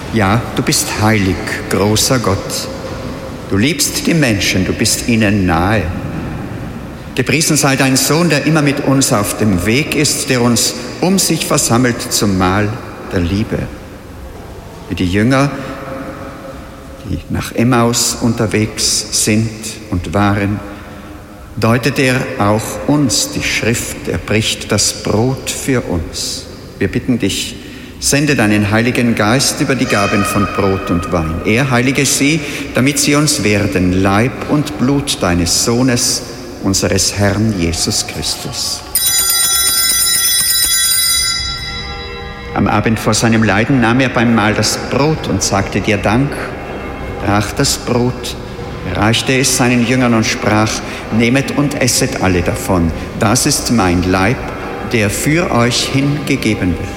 Ja, du bist heilig, großer Gott. Du liebst die Menschen, du bist ihnen nahe. Gepriesen sei dein Sohn, der immer mit uns auf dem Weg ist, der uns um sich versammelt zum Mahl der Liebe. Wie die Jünger, die nach Emmaus unterwegs sind und waren, deutet er auch uns die Schrift, er bricht das Brot für uns. Wir bitten dich, sende deinen Heiligen Geist über die Gaben von Brot und Wein. Er heilige sie, damit sie uns werden, Leib und Blut deines Sohnes, unseres Herrn Jesus Christus. Am Abend vor seinem Leiden nahm er beim Mahl das Brot und sagte dir Dank, brach das Brot, reichte es seinen Jüngern und sprach, nehmet und esset alle davon. Das ist mein Leib, der für euch hingegeben wird.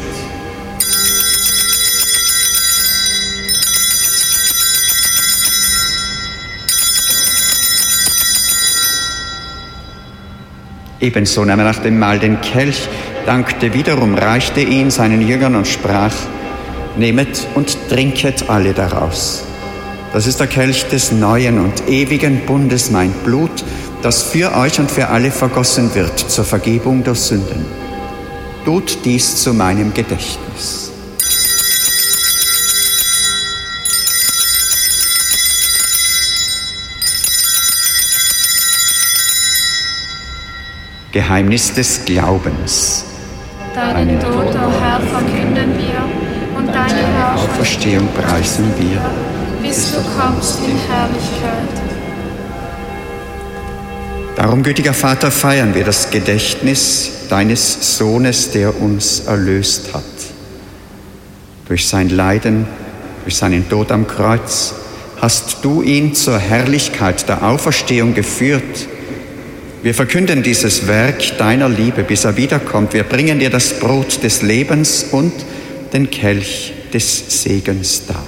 Ebenso nahm er nach dem Mahl den Kelch, dankte wiederum, reichte ihn seinen Jüngern und sprach, nehmet und trinket alle daraus. Das ist der Kelch des neuen und ewigen Bundes, mein Blut, das für euch und für alle vergossen wird zur Vergebung der Sünden. Tut dies zu meinem Gedächtnis. Geheimnis des Glaubens. Deinen Tod, o Herr, verkünden wir und deine Auferstehung preisen wir, bis du kommst in Herrlichkeit. Darum, gütiger Vater, feiern wir das Gedächtnis deines Sohnes, der uns erlöst hat. Durch sein Leiden, durch seinen Tod am Kreuz, hast du ihn zur Herrlichkeit der Auferstehung geführt. Wir verkünden dieses Werk deiner Liebe, bis er wiederkommt. Wir bringen dir das Brot des Lebens und den Kelch des Segens dar.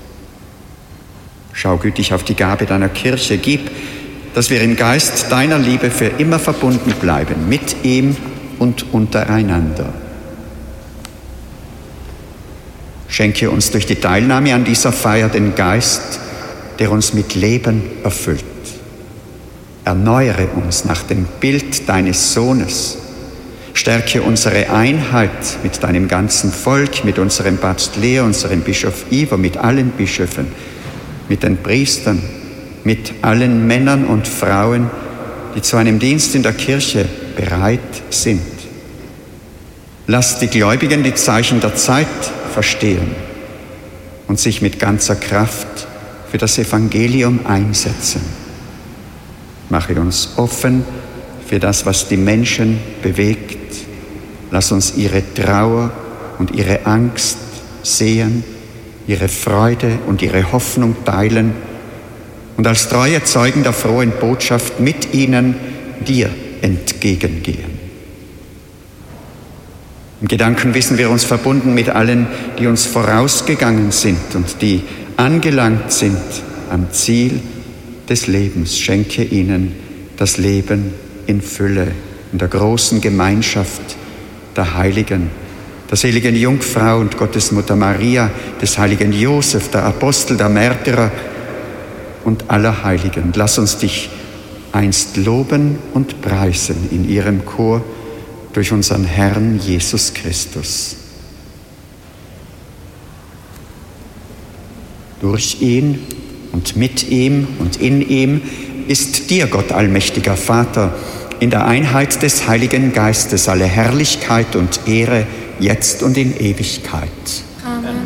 Schau gütig auf die Gabe deiner Kirche, gib, dass wir im Geist deiner Liebe für immer verbunden bleiben, mit ihm und untereinander. Schenke uns durch die Teilnahme an dieser Feier den Geist, der uns mit Leben erfüllt. Erneuere uns nach dem Bild deines Sohnes. Stärke unsere Einheit mit deinem ganzen Volk, mit unserem Papst Leo, unserem Bischof Ivo, mit allen Bischöfen, mit den Priestern, mit allen Männern und Frauen, die zu einem Dienst in der Kirche bereit sind. Lass die Gläubigen die Zeichen der Zeit verstehen und sich mit ganzer Kraft für das Evangelium einsetzen. Mache uns offen für das, was die Menschen bewegt. Lass uns ihre Trauer und ihre Angst sehen, ihre Freude und ihre Hoffnung teilen und als treue Zeugen der frohen Botschaft mit ihnen dir entgegengehen. Im Gedanken wissen wir uns verbunden mit allen, die uns vorausgegangen sind und die angelangt sind am Ziel des Lebens. Schenke ihnen das Leben in Fülle, in der großen Gemeinschaft der Heiligen, der seligen Jungfrau und Gottesmutter Maria, des heiligen Josef, der Apostel, der Märtyrer und aller Heiligen. Lass uns dich einst loben und preisen in ihrem Chor durch unseren Herrn Jesus Christus. Durch ihn und mit ihm und in ihm ist dir, Gott allmächtiger Vater, in der Einheit des Heiligen Geistes alle Herrlichkeit und Ehre, jetzt und in Ewigkeit. Amen.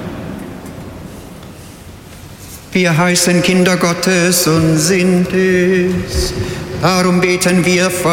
Wir heißen Kinder Gottes und sind es. Darum beten wir